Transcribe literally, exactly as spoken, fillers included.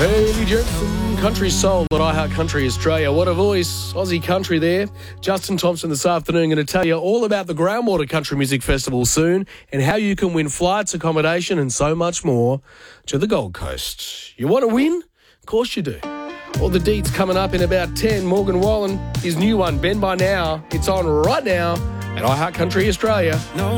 Haley Jensen, Country Soul at iHeart Country Australia. What a voice. Aussie country there. Justin Thompson this afternoon going to tell you all about the Groundwater Country Music Festival soon and how you can win flights, accommodation and so much more to the Gold Coast. You want to win? Of course you do. All the deets coming up in about ten. Morgan Wallen, his new one, Ben By Now. It's on right now at iHeart Country Australia. No.